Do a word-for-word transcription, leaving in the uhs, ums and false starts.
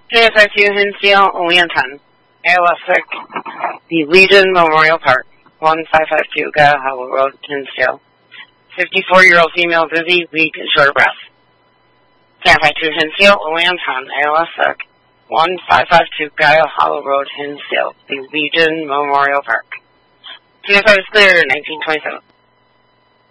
K S I two Hinsdale, Lanton, A L S sick, the Legion Memorial Park, one five five two Guile Hollow Road, Hinsdale. fifty-four-year-old female, dizzy, weak, and short of breath. K S I two Hinsdale, Lanton, A L S sick, one five five two Guile Hollow Road, Hinsdale, the Legion Memorial Park. K S I is clear, nineteen twenty-seven.